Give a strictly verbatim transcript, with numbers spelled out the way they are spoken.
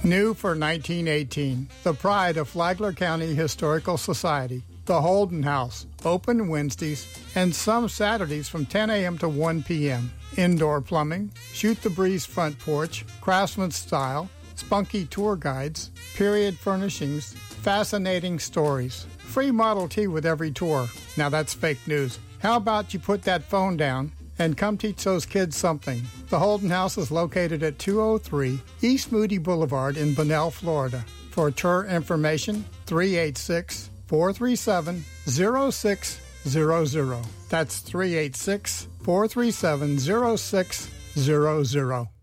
New for nineteen eighteen, the pride of Flagler County Historical Society, the Holden House, open Wednesdays and some Saturdays from ten a.m. to one p.m. Indoor plumbing, shoot the breeze front porch, craftsman style, spunky tour guides, period furnishings, fascinating stories. Free Model T with every tour. Now that's fake news. How about you put that phone down and come teach those kids something? The Holden House is located at two oh three East Moody Boulevard in Bunnell, Florida. For tour information, three eight six, four three seven, zero six zero zero. That's three eight six, four three seven, zero six zero zero.